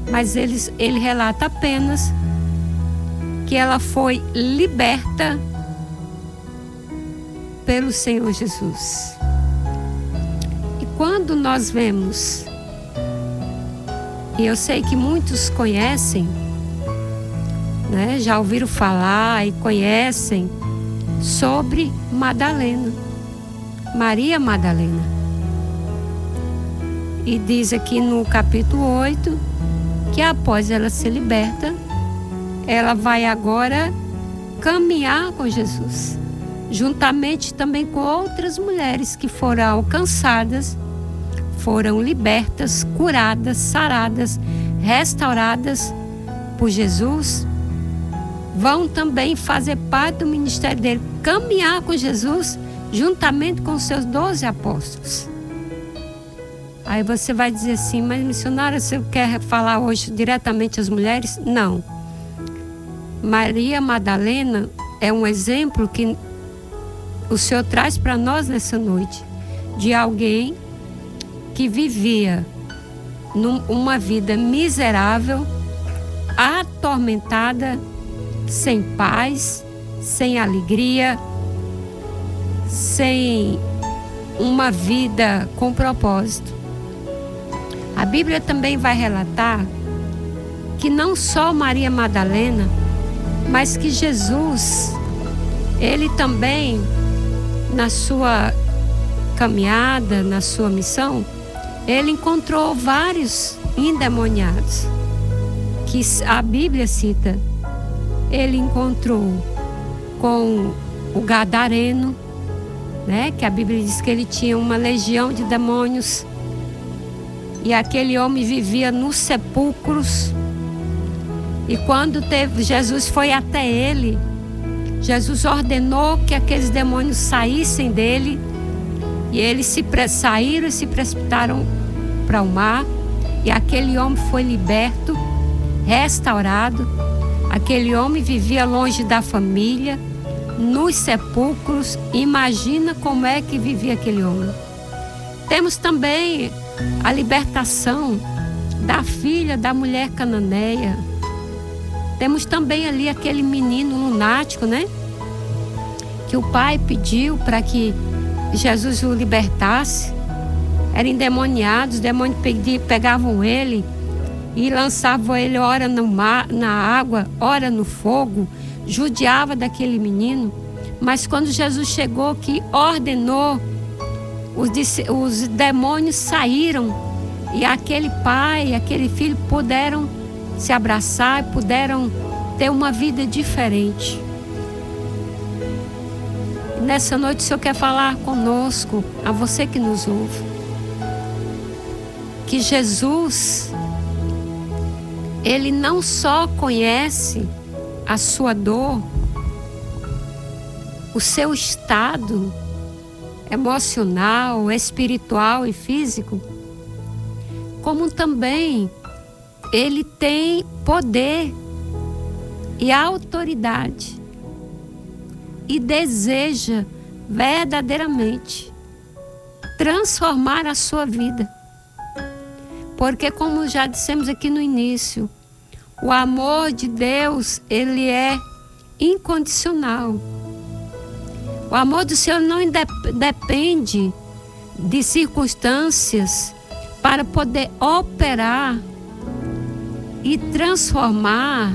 mas ele relata apenas que ela foi liberta pelo Senhor Jesus. E quando nós vemos, e eu sei que muitos conhecem, né, já ouviram falar e conhecem sobre Madalena, Maria Madalena. E diz aqui no capítulo 8 que após ela ser liberta, ela vai agora caminhar com Jesus, juntamente também com outras mulheres que foram alcançadas, foram libertas, curadas, saradas, restauradas por Jesus. Vão também fazer parte do ministério dele, caminhar com Jesus, juntamente com os seus 12 apóstolos. Aí você vai dizer assim, mas missionária, você quer falar hoje diretamente às mulheres? Não. Maria Madalena é um exemplo que o Senhor traz para nós nessa noite, de alguém que vivia uma vida miserável, atormentada, sem paz, sem alegria, sem uma vida com propósito. A Bíblia também vai relatar que não só Maria Madalena, mas que Jesus, ele também, na sua caminhada, na sua missão, ele encontrou vários endemoniados, que a Bíblia cita. Ele encontrou com o Gadareno, né, que a Bíblia diz que ele tinha uma legião de demônios, e aquele homem vivia nos sepulcros. E quando Jesus foi até ele, Jesus ordenou que aqueles demônios saíssem dele, e eles saíram e se precipitaram para o mar, e aquele homem foi liberto, restaurado. Aquele homem vivia longe da família, nos sepulcros. Imagina como é que vivia aquele homem. Temos também a libertação da filha da mulher cananeia. Temos também ali aquele menino lunático, né? Que o pai pediu para que Jesus o libertasse. Era endemoniado, os demônios pegavam ele e lançavam ele ora no mar, na água, ora no fogo, judiava daquele menino. Mas quando Jesus chegou, que ordenou, os demônios saíram, e aquele pai e aquele filho puderam se abraçar e puderam ter uma vida diferente. E nessa noite o Senhor quer falar conosco, a você que nos ouve, que Jesus, ele não só conhece a sua dor, o seu estado emocional, espiritual e físico, como também ele tem poder e autoridade e deseja verdadeiramente transformar a sua vida. Porque, como já dissemos aqui no início, o amor de Deus, ele é incondicional. O amor do Senhor não depende de circunstâncias para poder operar e transformar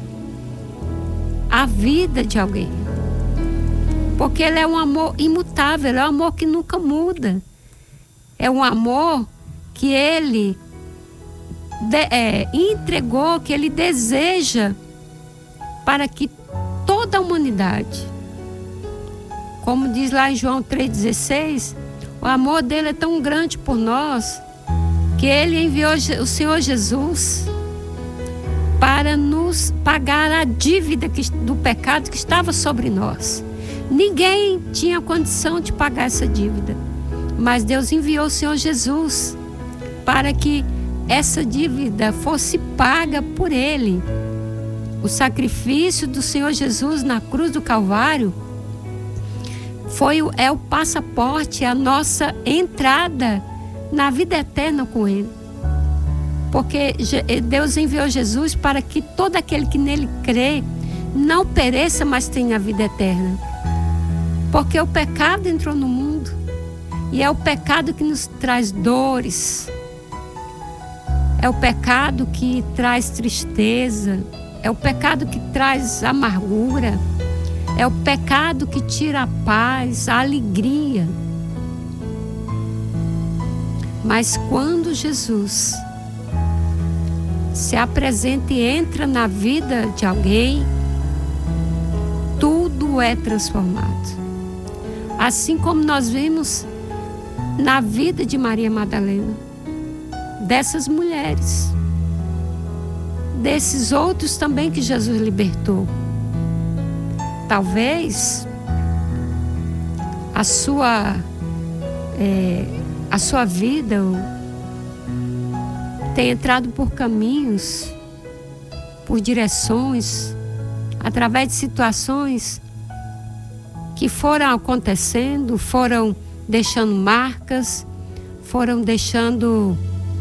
a vida de alguém. Porque ele é um amor imutável, é um amor que nunca muda. É um amor que ele entregou, que ele deseja para que toda a humanidade, como diz lá em João 3,16, o amor dele é tão grande por nós, que ele enviou o Senhor Jesus para nos pagar a dívida do pecado que estava sobre nós. Ninguém tinha condição de pagar essa dívida, mas Deus enviou o Senhor Jesus para que essa dívida fosse paga por ele. O sacrifício do Senhor Jesus na cruz do Calvário é o passaporte, a nossa entrada na vida eterna com ele. Porque Deus enviou Jesus para que todo aquele que nele crê não pereça, mas tenha a vida eterna. Porque o pecado entrou no mundo e é o pecado que nos traz dores. É o pecado que traz tristeza, é o pecado que traz amargura, é o pecado que tira a paz, a alegria. Mas quando Jesus se apresenta e entra na vida de alguém, tudo é transformado. Assim como nós vimos na vida de Maria Madalena, dessas mulheres, desses outros também que Jesus libertou. Talvez a sua vida tenha entrado por caminhos, por direções, através de situações que foram acontecendo, foram deixando marcas, foram deixando,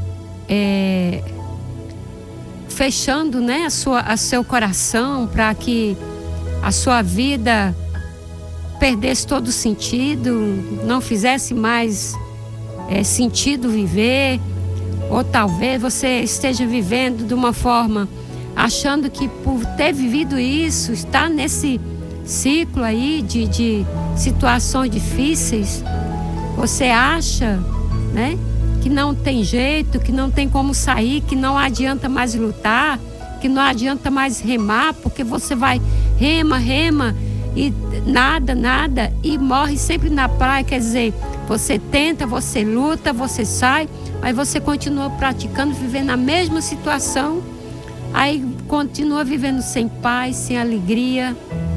fechando, né, a seu coração, para que a sua vida perdesse todo o sentido, não fizesse mais sentido viver. Ou talvez você esteja vivendo de uma forma, achando que por ter vivido isso, está nesse ciclo aí de situações difíceis, você acha, né, que não tem jeito, que não tem como sair, que não adianta mais lutar, que não adianta mais remar, porque você vai, rema, e nada, e morre sempre na praia. Quer dizer, você tenta, você luta, você sai, mas você continua praticando, vivendo a mesma situação, aí continua vivendo sem paz, sem alegria.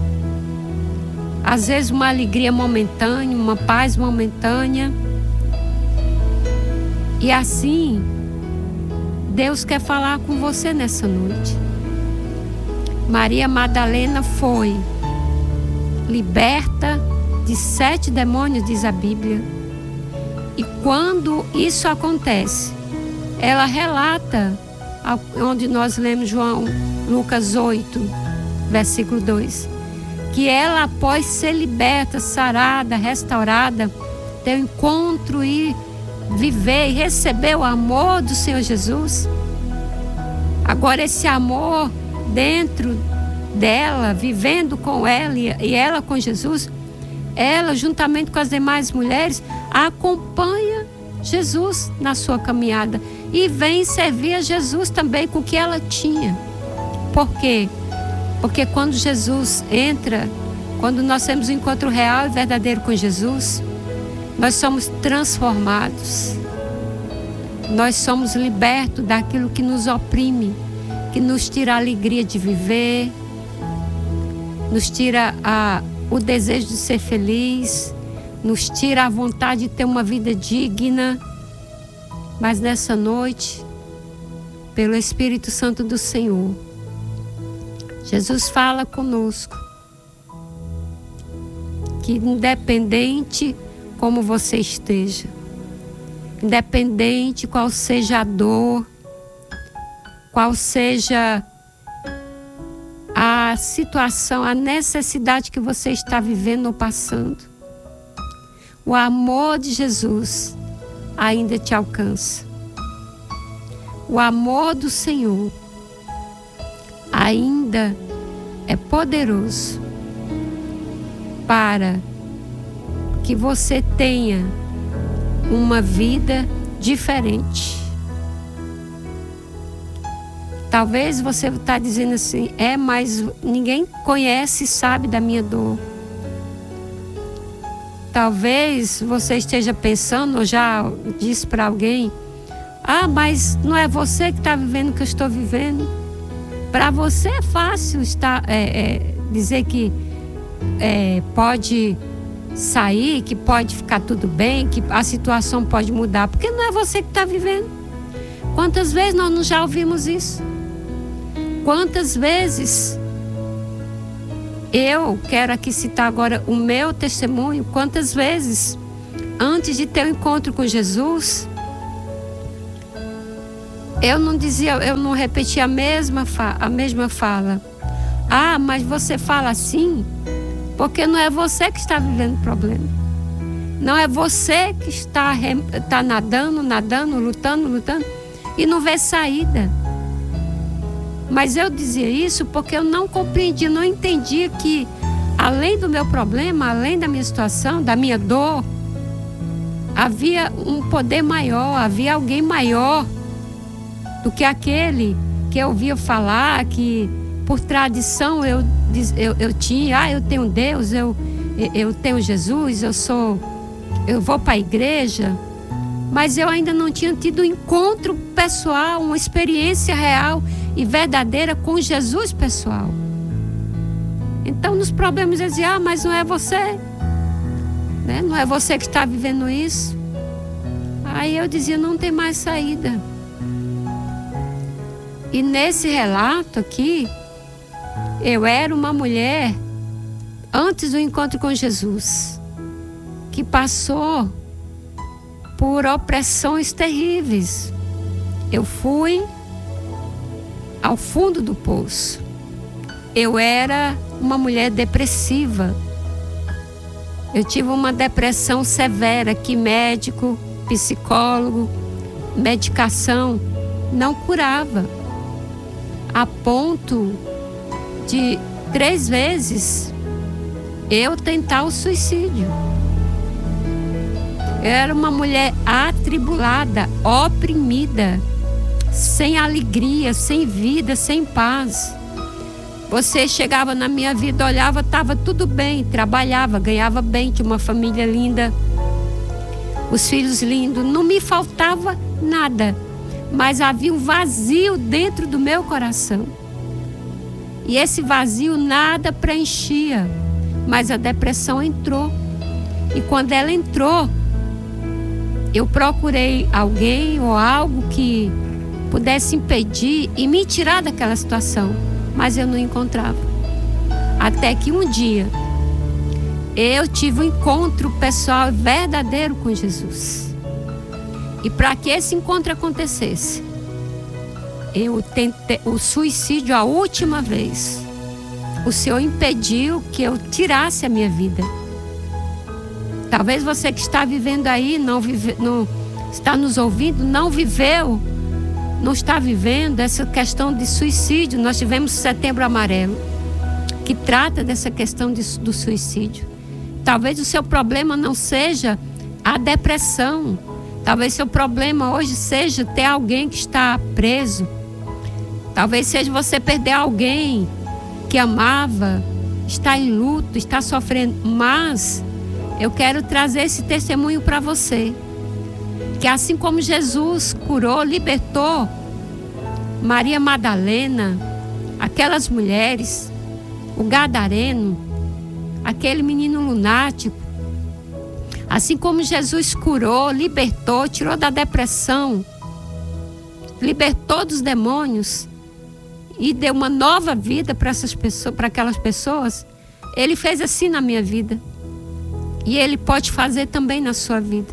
Às vezes uma alegria momentânea, uma paz momentânea. E assim, Deus quer falar com você nessa noite. Maria Madalena foi liberta de 7 demônios, diz a Bíblia. E quando isso acontece, ela relata, onde nós lemos Lucas 8, versículo 2, que ela, após ser liberta, sarada, restaurada, ter um encontro e viver e receber o amor do Senhor Jesus. Agora esse amor dentro dela, vivendo com ela e ela com Jesus, ela juntamente com as demais mulheres acompanha Jesus na sua caminhada e vem servir a Jesus também com o que ela tinha. Por quê? Porque quando Jesus entra, quando nós temos um encontro real e verdadeiro com Jesus, nós somos transformados. Nós somos libertos daquilo que nos oprime, que nos tira a alegria de viver, nos tira o desejo de ser feliz, nos tira a vontade de ter uma vida digna. Mas nessa noite, pelo Espírito Santo do Senhor, Jesus fala conosco que independente como você esteja, independente qual seja a dor, qual seja a situação, a necessidade que você está vivendo ou passando, o amor de Jesus ainda te alcança. O amor do Senhor ainda é poderoso para que você tenha uma vida diferente. Talvez você está dizendo assim, mas ninguém conhece e sabe da minha dor. Talvez você esteja pensando, ou já disse para alguém, mas não é você que está vivendo o que eu estou vivendo. Para você é fácil dizer que pode sair, que pode ficar tudo bem, que a situação pode mudar, porque não é você que está vivendo. Quantas vezes nós não já ouvimos isso? Quantas vezes, eu quero aqui citar agora o meu testemunho, quantas vezes, antes de ter um encontro com Jesus, eu não repetia a mesma fala. Ah, mas você fala assim porque não é você que está vivendo o problema. Não é você que está nadando, lutando e não vê saída. Mas eu dizia isso porque eu não compreendia, não entendia que além do meu problema, além da minha situação, da minha dor, havia um poder maior, havia alguém maior do que aquele que eu ouvia falar, que por tradição eu tinha, eu tenho Deus, eu tenho Jesus, eu vou para a igreja, mas eu ainda não tinha tido um encontro pessoal, uma experiência real e verdadeira com Jesus pessoal. Então nos problemas eu dizia, mas não é você, né? Não é você que está vivendo isso. Aí eu dizia, não tem mais saída. E nesse relato aqui, eu era uma mulher, antes do encontro com Jesus, que passou por opressões terríveis. Eu fui ao fundo do poço. Eu era uma mulher depressiva. Eu tive uma depressão severa que médico, psicólogo, medicação não curava. A ponto de 3 vezes eu tentar o suicídio. Eu era uma mulher atribulada, oprimida, sem alegria, sem vida, sem paz. Você chegava na minha vida, olhava, estava tudo bem, trabalhava, ganhava bem, tinha uma família linda, os filhos lindos, não me faltava nada, mas havia um vazio dentro do meu coração. E esse vazio nada preenchia, mas a depressão entrou. E quando ela entrou, eu procurei alguém ou algo que pudesse impedir e me tirar daquela situação, mas eu não encontrava. Até que um dia eu tive um encontro pessoal verdadeiro com Jesus. E para que esse encontro acontecesse, eu tentei o suicídio a última vez. O Senhor impediu que eu tirasse a minha vida. Talvez você que está vivendo aí, não está nos ouvindo, não viveu, não está vivendo essa questão de suicídio. Nós tivemos Setembro Amarelo, que trata dessa questão do suicídio. Talvez o seu problema não seja a depressão. Talvez seu problema hoje seja ter alguém que está preso. Talvez seja você perder alguém que amava, está em luto, está sofrendo. Mas eu quero trazer esse testemunho para você. Que assim como Jesus curou, libertou Maria Madalena, aquelas mulheres, o gadareno, aquele menino lunático, assim como Jesus curou, libertou, tirou da depressão, libertou dos demônios e deu uma nova vida para essas pessoas, para aquelas pessoas, Ele fez assim na minha vida. E Ele pode fazer também na sua vida.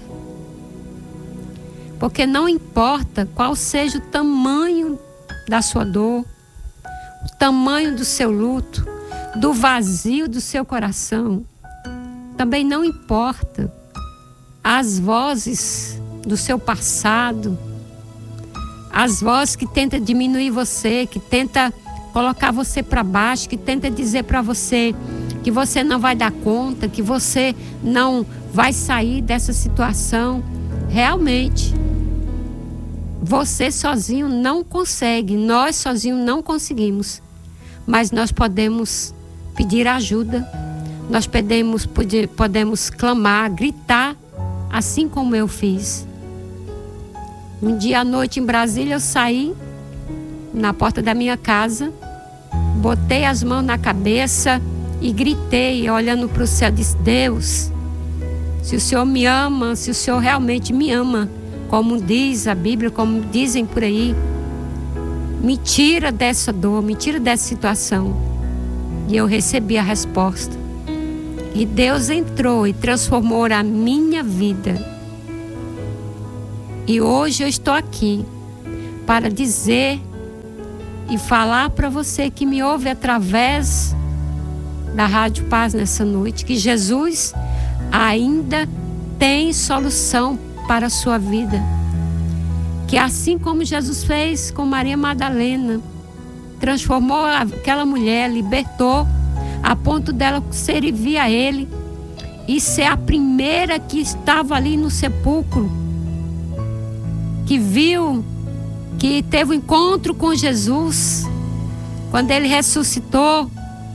Porque não importa qual seja o tamanho da sua dor, o tamanho do seu luto, do vazio do seu coração, também não importa as vozes do seu passado, as vozes que tentam diminuir você, que tentam colocar você para baixo, que tentam dizer para você que você não vai dar conta, que você não vai sair dessa situação. Realmente, você sozinho não consegue, nós sozinhos não conseguimos, mas nós podemos pedir ajuda, nós podemos clamar, gritar, assim como eu fiz. Um dia à noite em Brasília, eu saí na porta da minha casa, botei as mãos na cabeça e gritei, olhando para o céu, disse: Deus, se o Senhor me ama, se o Senhor realmente me ama, como diz a Bíblia, como dizem por aí, me tira dessa dor, me tira dessa situação. E eu recebi a resposta. E Deus entrou e transformou a minha vida. E hoje eu estou aqui, para dizer e falar para você que me ouve através da Rádio Paz nessa noite, que Jesus ainda tem solução para a sua vida. Que assim como Jesus fez com Maria Madalena, transformou aquela mulher, libertou, a ponto dela servir a Ele e ser a primeira que estava ali no sepulcro, que viu, que teve um encontro com Jesus, quando Ele ressuscitou.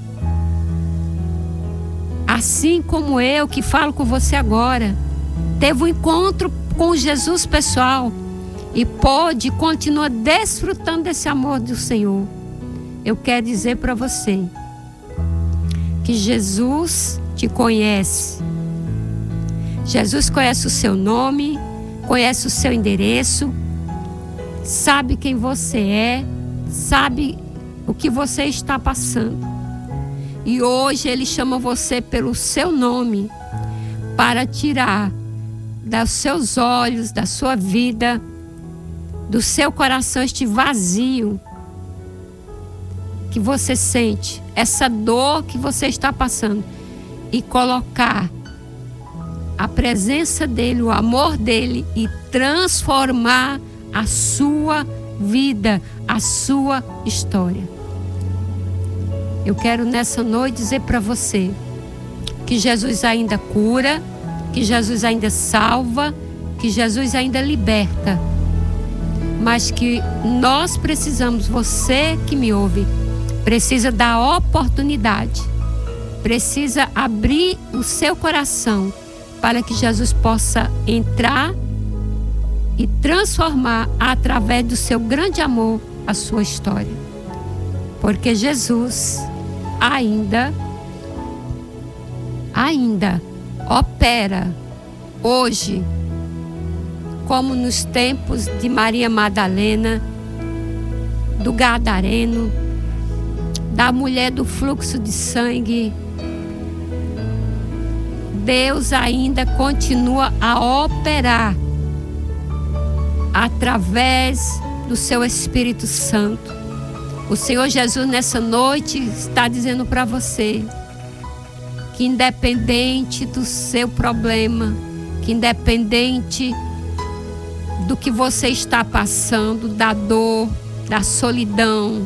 Assim como eu, que falo com você agora, teve um encontro com Jesus pessoal e pôde continuar desfrutando desse amor do Senhor. Eu quero dizer para você que Jesus te conhece. Jesus conhece o seu nome, conhece o seu endereço, sabe quem você é, sabe o que você está passando. E hoje Ele chama você pelo seu nome para tirar dos seus olhos, da sua vida, do seu coração este vazio que você sente, essa dor que você está passando, e colocar a presença dEle, o amor dEle, e transformar a sua vida, a sua história. Eu quero nessa noite dizer para você que Jesus ainda cura, que Jesus ainda salva, que Jesus ainda liberta, mas que nós precisamos, você que me ouve, precisa dar oportunidade, precisa abrir o seu coração para que Jesus possa entrar e transformar através do seu grande amor a sua história. Porque Jesus ainda opera hoje, como nos tempos de Maria Madalena, do Gadareno, da mulher do fluxo de sangue. Deus ainda continua a operar através do seu Espírito Santo. O Senhor Jesus nessa noite está dizendo para você que independente do seu problema, que independente do que você está passando, da dor, da solidão,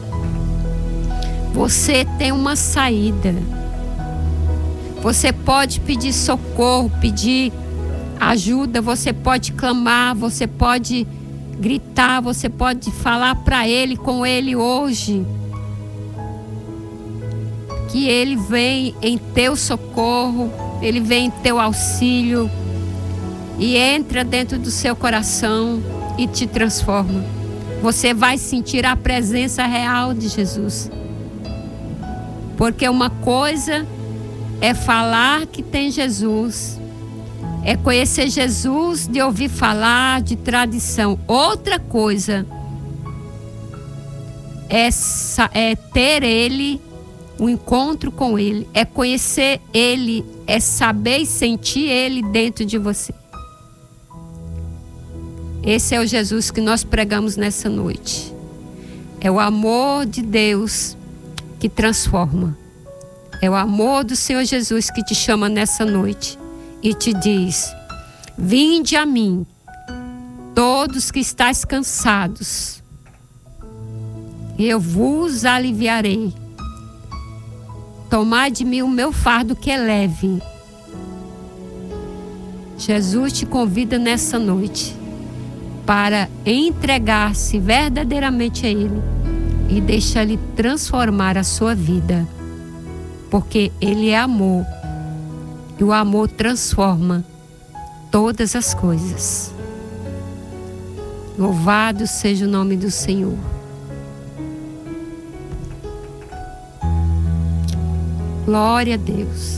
você tem uma saída. Você pode pedir socorro, pedir ajuda, você pode clamar, você pode gritar, você pode falar para Ele, com Ele hoje, que Ele vem em teu socorro, Ele vem em teu auxílio e entra dentro do seu coração e te transforma. Você vai sentir a presença real de Jesus. Porque uma coisa é falar que tem Jesus, é conhecer Jesus de ouvir falar, de tradição. Outra coisa é ter Ele, um encontro com Ele, é conhecer Ele, é saber e sentir Ele dentro de você. Esse é o Jesus que nós pregamos nessa noite. É o amor de Deus que transforma. É o amor do Senhor Jesus que te chama nessa noite e te diz: vinde a mim, todos que estáis cansados, e eu vos aliviarei. Tomai de mim o meu fardo que é leve. Jesus te convida nessa noite para entregar-se verdadeiramente a Ele e deixar Ele transformar a sua vida. Porque Ele é amor. E o amor transforma todas as coisas. Louvado seja o nome do Senhor. Glória a Deus.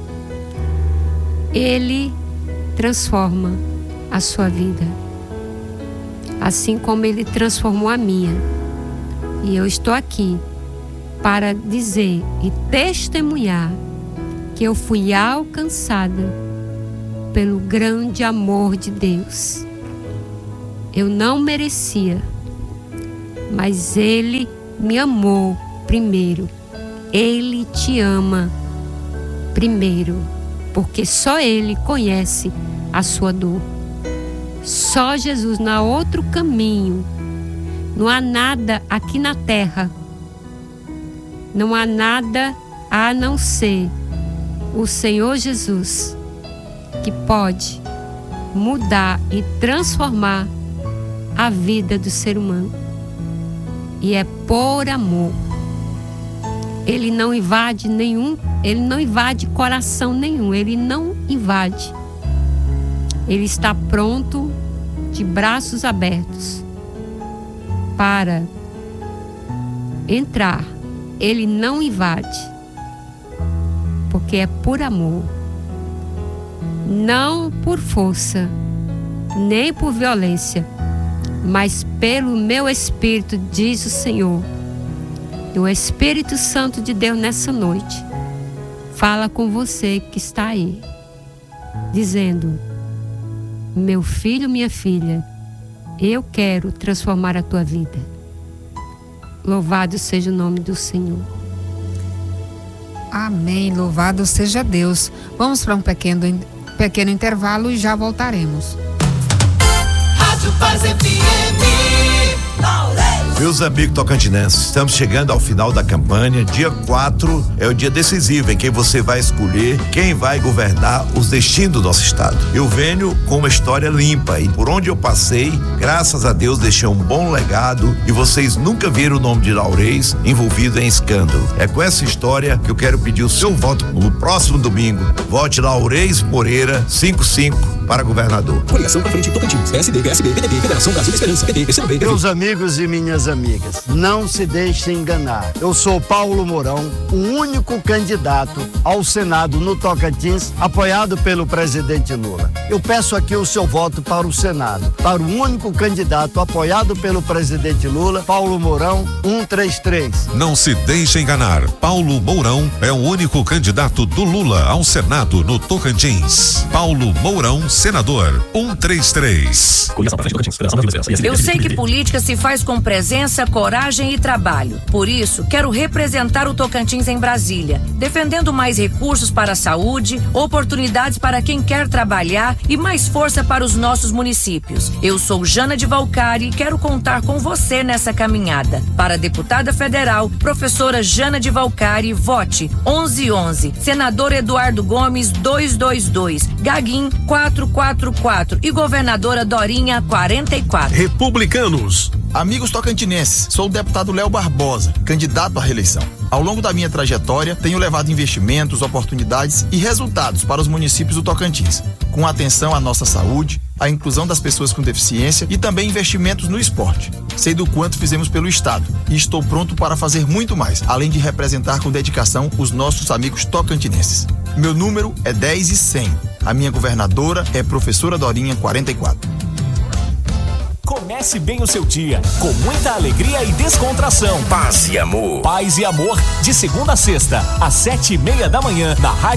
Ele transforma a sua vida, assim como Ele transformou a minha. E eu estou aqui para dizer e testemunhar que eu fui alcançada pelo grande amor de Deus. Eu não merecia, mas Ele me amou primeiro. Ele te ama primeiro, porque só Ele conhece a sua dor. Só Jesus, não há outro caminho. Não há nada aqui na terra. Não há nada a não ser o Senhor Jesus, que pode mudar e transformar a vida do ser humano. E é por amor. Ele não invade coração nenhum, ele não invade. Ele está pronto, de braços abertos, para entrar. Ele não invade, porque é por amor, não por força, nem por violência, mas pelo meu Espírito, diz o Senhor. E o Espírito Santo de Deus nessa noite fala com você que está aí, dizendo: meu filho, minha filha, eu quero transformar a tua vida. Louvado seja o nome do Senhor. Amém, louvado seja Deus. Vamos para um pequeno intervalo e já voltaremos. Rádio Paz FM, Meus amigos tocantinenses, estamos chegando ao final da campanha. Dia 4 é o dia decisivo em que você vai escolher quem vai governar os destinos do nosso estado. Eu venho com uma história limpa e por onde eu passei, graças a Deus, deixei um bom legado e vocês nunca viram o nome de Laurez envolvido em escândalo. É com essa história que eu quero pedir o seu voto no próximo domingo. Vote Laurez Moreira 55 para governador. Coligação pra frente Tocantins, PSD, PSB, PDB, Federação Brasil Esperança, PT, PCdoB. Meus amigos e minhas amigas, não se deixem enganar. Eu sou Paulo Mourão, o único candidato ao Senado no Tocantins, apoiado pelo presidente Lula. Eu peço aqui o seu voto para o Senado, para o único candidato apoiado pelo presidente Lula, Paulo Mourão, 133. Não se deixe enganar. Paulo Mourão é o único candidato do Lula ao Senado no Tocantins. Paulo Mourão, senador, 133. Coligação pra frente Tocantins, Federação Brasil Esperança. Eu sei que política se faz com presença, coragem e trabalho. Por isso, quero representar o Tocantins em Brasília, defendendo mais recursos para a saúde, oportunidades para quem quer trabalhar e mais força para os nossos municípios. Eu sou Jana de Valcari e quero contar com você nessa caminhada. Para deputada federal, professora Jana de Valcari, vote 1111. Senador Eduardo Gomes, 222. Gaguim, 444. E governadora Dorinha, 44. Republicanos. Amigos tocantinenses, sou o deputado Léo Barbosa, candidato à reeleição. Ao longo da minha trajetória, tenho levado investimentos, oportunidades e resultados para os municípios do Tocantins, com atenção à nossa saúde, à inclusão das pessoas com deficiência e também investimentos no esporte. Sei do quanto fizemos pelo Estado e estou pronto para fazer muito mais, além de representar com dedicação os nossos amigos tocantinenses. Meu número é 10 e 100. A minha governadora é professora Dorinha, 44. Comece bem o seu dia, com muita alegria e descontração. Paz e amor. Paz e amor, de segunda a sexta, às 7:30 da manhã, na Rádio